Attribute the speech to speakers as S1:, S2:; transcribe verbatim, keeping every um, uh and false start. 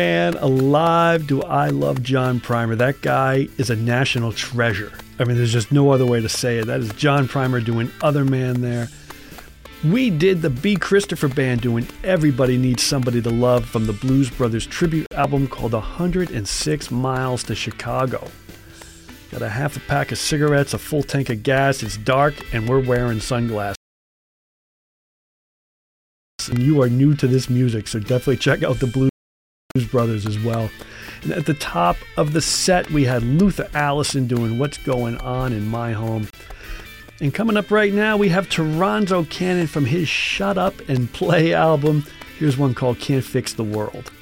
S1: And alive, do I love John Primer. That guy is a national treasure. I mean, there's just no other way to say it. That is John Primer doing Other Man there. We did the B. Christopher Band doing Everybody Needs Somebody to Love from the Blues Brothers tribute album called one hundred six miles to Chicago. Got a half a pack of cigarettes, a full tank of gas, it's dark, and we're wearing sunglasses. And you are new to this music, so definitely check out the Blues Brothers as well. And at the top of the set, we had Luther Allison doing What's Going On in My Home. And coming up right now, we have Toronzo Cannon from his Shut Up and Play album. Here's one called Can't Fix the World.